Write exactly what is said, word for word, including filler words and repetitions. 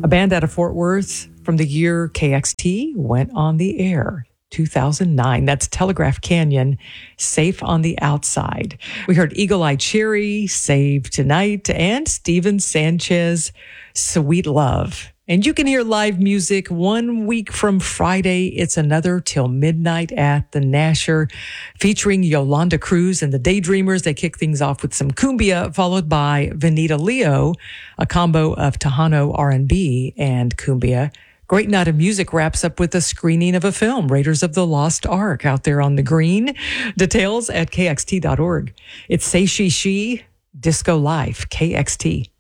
A band out of Fort Worth from the year K X T went on the air. two thousand nine. That's Telegraph Canyon, Safe on the Outside. We heard Eagle Eye Cherry, Save Tonight, and Steven Sanchez, Sweet Love. And you can hear live music one week from Friday. It's another till midnight at the Nasher, featuring Yolanda Cruz and the Daydreamers. They kick things off with some cumbia, followed by Venita Leo, a combo of Tejano R and B and cumbia. Great Night of Music wraps up with a screening of a film, Raiders of the Lost Ark, out there on the green. Details at K X T dot org. It's Say She She, Disco Life, K X T.